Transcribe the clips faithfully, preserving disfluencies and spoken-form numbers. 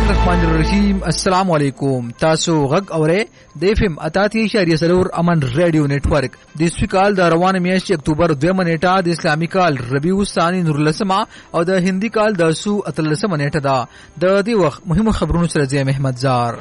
الرحمن الرحیم. السلام علیکم. تاسو غږ اورئ د اف ام اتاتی اشاریه څلور امن ریډیو نتورک. د سپیکال د روان میاشتې اکتوبر دویمه نیټه د اسلامي کال ربیع الثانی نورلسمه او د هندي کال د سو اتلسمه نیټه ده. د دې وخت مهمو خبرونو سره زیم احمد زار.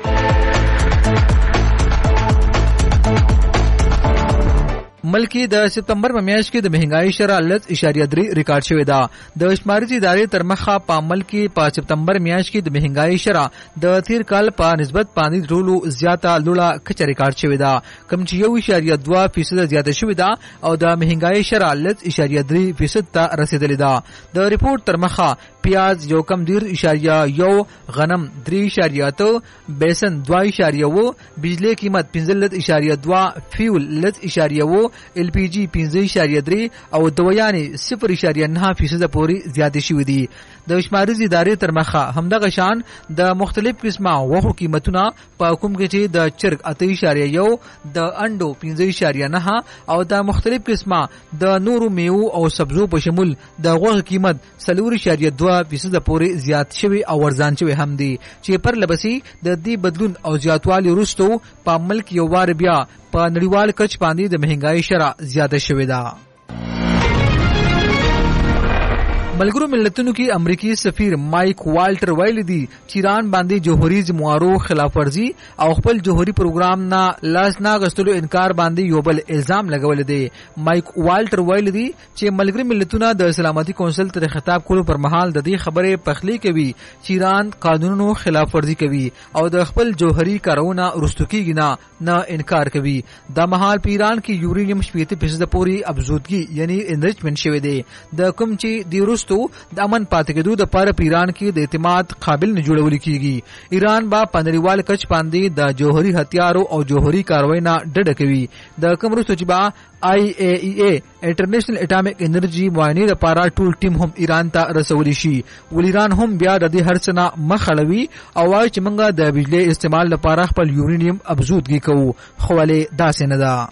ملکی د سپتمبر په میاشت کې د مهنګای شرح لس اشاریه درې ریکارډ شوې ده. د شماري ادارې تر مخه په ملکی په سپتمبر میاشت کې د مهنګای شرح د تیر کال په نسبت باندې ټولو زیاته لوړه کچه ریکارډ شوې ده، کوم چې یو اشاریه دوه فیصد زیاته شوې ده او د مهنګای شرح لس اشاریه درې فیصد ته رسیدلې ده. د ریپورت تر مخه پیاز یو کم ډیر اشاریه یو، غنم درې اشاریه ته، بیسن دوه اشاریه و، بجلی قیمت پنځلس اشاریه دوه، فیول لس اشاریه و، ال پی جی پنځه اشاریه درې او دویانې صفر اشاریه نه فیصد پورې زیاتې شوې دي. د شمارز ادارې تر مخه همدغه شان د مختلف قسمه وغو قیمتونه په کوم کې چې د چرګ اته اشاریه یو، د انډو پنځه اشاریه نه او د مختلف قسمه د نورو میوو او سبزو په شمول د غوښې قیمت څلور اشاریه دوه فیصد پورې زیات شوی او ورزان شوی هم دي، چې پر لبسي د دې بدلون او زیاتوالي وروسته په ملک یو وار بیا په نړیوال کچ باندې د مهنګای شرح زیاته شوې ده. ملګرو ملتونو کې امریکای سفیر مایک والټر ویلي دي چې ایران باندې جوهري ذمہوارو خلاف ورزي او خپل جوهري پروګرام نه لاس نه غستلو انکار باندې یو بل الزام لګول دي. مایک والټر ویلي دي چې ملګري ملتونه د سلامتي کونسل ته خطاب کولو پر مهال د دې خبرې پخلی کوي چې ایران قانونونو خلاف ورزي کوي او د خپل جوهري کارونه رستوکیږي نه نه انکار کوي. د مهال په ایران کې یورینیم شپږ فیصد پورې ابزودګي یعنی انریچمنت شوی دی، د کوم چې د روس د امن پاتې کېدو د پاره په ایران کې د اعتماد قابل نه جوړول کیږي. ایران با پنځوال کچ باندې د جوهري هتیارو او جوهري کاروي نه ډډه کوي. د کوم روسو چې با آی ای ای ای انټرنیشنل اټامیک انرژي معاینه لپاره ټول ټیم هم ایران ته رسول شي. ول ایران هم بیا د دې هرڅنه مخړوي او وايي چې موږ د بجلی استعمال لپاره خپل یورینیم ابزودګي کوو، خو ولې داسې نه ده.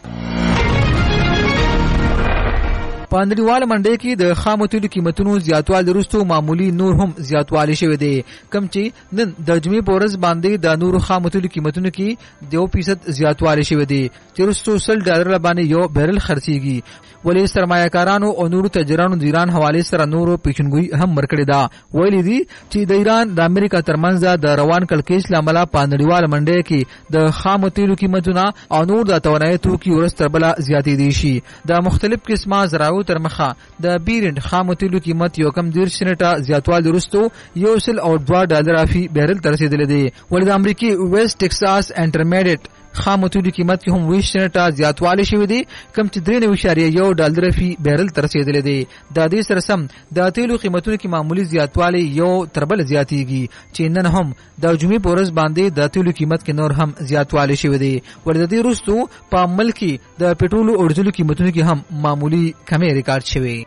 په نړیواله منډه کې د خامو تیلو قیمتونو زیاتوالی وروسته معمولی نور هم زیاتوالی شوی دی، کوم چې نن د جمعې په ورځ باندې د نورو خامو تیلو قیمتونو کې یو فیصد زیاتوالی شوی دی چې وروسته سل ډالر باندې یو بیرل خرڅیږي. ولې سرمایه‌کارانو او نورو تجارانو د ایران حواله سره نورو پیشنګوئی هم ورکړې ده. ویلي دي چې د ایران د امریکا ترمنځ د روان کړکېچ لامل په نړیواله منډه کې د خامو تیلو قیمتونه او نور د توانایي توکي ورسته بل زیاتې دي شي. د مختلف قسمه زراعو تر مخه د بیرند خامو تیلو قیمت یو کم ډیر سنټه زیاتوال وروسته یو سل او دوه ډالر فی بیرل تر رسیدلی دی. ولې د امریکای ویسټ ټکساس انټرمیډیټ خامو تیلو قیمت کې هم ویش سنټه زیاتوالی شوی دی، کم چې درې نوي اشاریه یو ډالر فی بیرل تر رسیدلی دی. د دې سره سم د تیلو قیمتونو کې معمولی زیاتوالی یو تر بل زیاتیږي چې نن هم د جمعې په ورځ باندې د تیلو قیمت کې نور هم زیاتوالی شوی دی. ولې د دې وروسته په ملک کې د پټرولو او ډیزلو قیمتونو کې هم معمولی کمی ریکارډ شوی.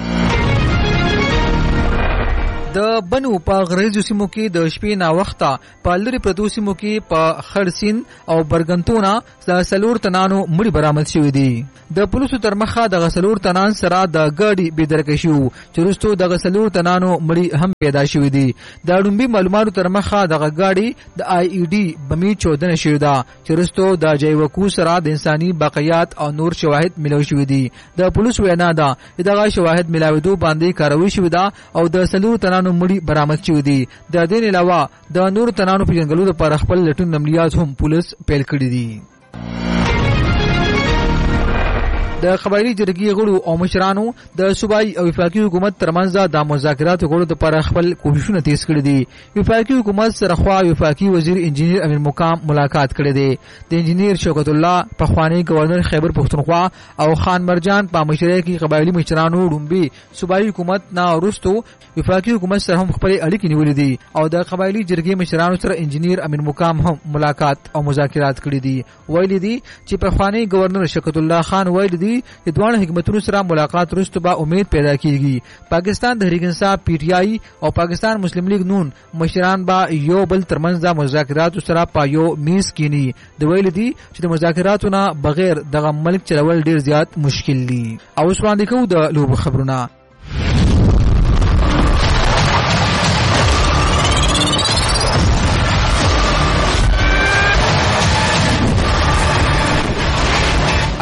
د بنو په غریزو سیمو کې د شپې نا وخته په لری پروتو سیمو کې په خړسین او برګنتونه د سلور تنانو مړي برآمد شوی دي. د پولیسو تر مخه د غسلور تنان سره د ګاډي بيدرکې شو چې وروسته د غسلور تنانو مړي هم پیدا شوی دي. د ډومبي معلوماتو تر مخه د ګاډي د آی ای ډي بمی چودنه شوی دا چې وروسته د جیوکو سره د انساني بقایات او نور شواهد ملو شوی دي. د پولیسو وینا ده دغه شواهد ملاویدو باندې کاروي شوی دا او د سلور تنانو مړي برآمد شوی دي. د دې علاوه د نور تنانو په جنگلو لپاره خپل لټون عملیات هم پولیس پیل کړی دي. د قبایلی جرګې غړو او مشرانو د صوبایي او وفاقي حکومت ترمنځ د مذاکراتو غړو لپاره خپل کوششونه تیز کړي دي. وفاقي حکومت سره خوا وفاقي وزیر انجینیر امین مقام ملاقات کړي دي. د انجینیر شوکت الله پخوانی گورنر خیبر پختونخوا او خان مرجان په مشرۍ کې قبایلی مشرانو ډومبي صوبایي حکومت نه ورستو وفاقي حکومت سره هم خپل اړیکې نیولې دي او د قبایلی جرګې مشرانو سره انجینیر امین مقام هم ملاقات او مذاکرات کړي دي. ویلي دي چې پخوانی گورنر شوکت الله خان ویلي دي چې دوه حکومتونو سره ملاقات وروسته به امید پیدا کیږي. پاکستان تحریک انصاف پی ټی آی او پاکستان مسلم لیگ نون مشران به یو بل ترمنځ مذاکرات سره پایو میز کینی. د ویل دي چې د مذاکراتو نه بغیر دغه ملک چلول ډیر زیات مشکل دي. او اوس باندې کوو د لوب خبرونه.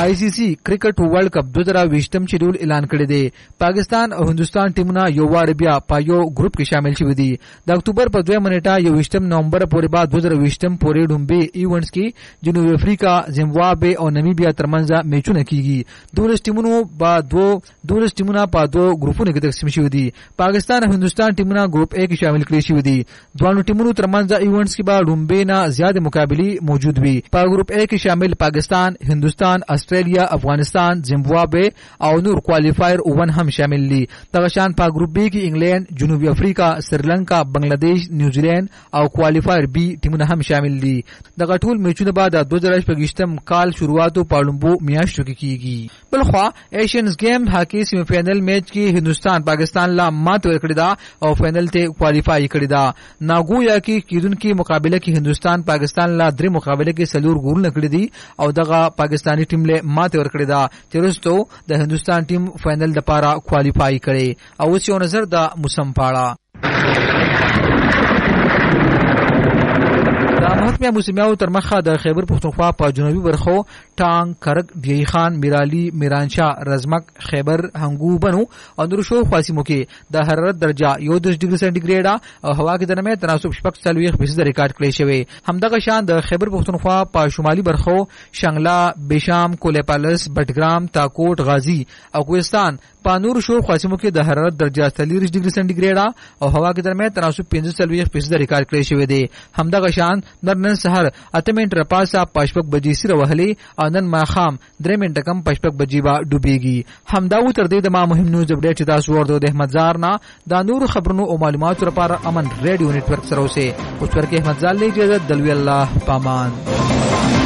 آئی سی سی کرکټ ورلد کپ دوه زره ویشتم شیډول اعلان کړی دی. پاکستان او هندستان ټیمونه یو وار بیا په یو ګروپ کې شامل شوي دي. د اکتوبر په دوه منټه یو ویشتم نومبر پورې بعد دوه زره ویشتم پورې ډومبي ایونټس کې جنوبي افریقا، زیمبابوے او نمیبیا ترمنځ میچونه کیږي. دولس ټیمونو په دوه دولس ټیمونه په دوه ګروپونو کې تقسیم شوي دي. پاکستان او هندستان ټیمونه ګروپ اے کې شامل کړي شوي دي. دوه ټیمونو ترمنځ ایونټس کې به ډومبي نه زیات مقابلې موجود وي. په ګروپ اے کې شامل پاکستان، هندستان، استرالیا، افغانستان، زیمبابوے او نور کوالیفایر اون هم شامل دي. دغه شان په ګروپ بی کې انګلند، جنوبي افریقا، سریلانکا، بنگلاديش، نیوزیلند او کوالیفایر بی ټیمونه هم شامل دي. دغه ټول میچونه بعد د دوه زره شپږم کال شروعاتو په لومبو میاشتو کې کیږي. بلخوا ایشینز گیم هاکی سیمی فائنل میچ کې هندستان پاکستان لا مات ورکړی دا او فائنل ته کوالیفای کړی دا. ناګویا کې کیدونکو مقابله کې هندستان پاکستان لا درې مقابله کې سلور ګول نکړي دي او دغه پاکستانی ټیم له مات ورکړی دا. ترستو د هندستان ټیم فائنل د پاره کوالیفای کړي او اوس یو نظر د موسم پاړه. د محکمه موسمیاو تر مخه د خیبر پختونخوا په جنوبي برخو ټانګ، کرک، دیای خان، میرالی، میرانشاه، رزمک، خیبر، هنګو بنو او نور شو خاصمو کې د حرارت درجه یو دېرش ډیګري سانتیګریډ او هوا کې د نرمۍ تناسب شپږ څلوېښت فیصد ریکارډ کړی شوی. همدغه شان د خیبر پختونخوا په شمالي برخو شنګلا، بشام، کولیپالس، بټګرام، تاکوټ، غازی او کوهستان په نور شو خاصمو کې د حرارت درجه څلوېښت ډیګري سانتیګریډ او هوا کې د نرمۍ تناسب پنځه څلوېښت فیصد ریکارډ کړی شوی دی. همدغه شان نن سهار اته منټه پاسه پښپک بجې سره وهلې او نن ماښام درې منټه کم پښپک بجې با ډوبېږي. همدا و تر دې د ما مهم نیوز اپډیټ چې تاسو ورته د احمد زار نه دا نور خبرونو او معلوماتو لپاره امن ریډیو نتورک سره اوسه. اوس ورکه احمد زال له اجازه دلوي الله پامان.